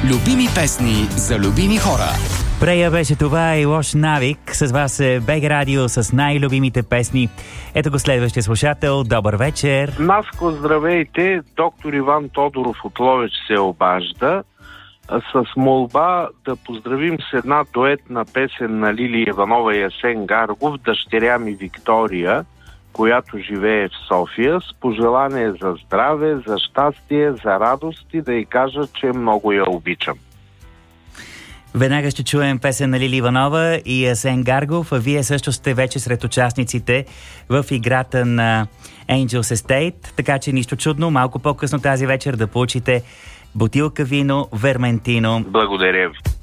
Любими песни за любими хора. Прея беше това и лош навик. С вас е БГ Радио с най-любимите песни. Ето го следващия слушател. Добър вечер. Наско, здравейте. Доктор Иван Тодоров от Ловеч се обажда с молба да поздравим с една дуетна песен на Лили Иванова и Асен Гаргов, дъщеря ми Виктория, която живее в София, с пожелание за здраве, за щастие, за радост и да й кажа, че много я обичам. Веднага ще чуем песен на Лили Иванова и Асен Гаргов, а вие също сте вече сред участниците в играта на Angels Estate, така че нищо чудно, малко по-късно тази вечер да получите бутилка вино Верментино. Благодаря ви.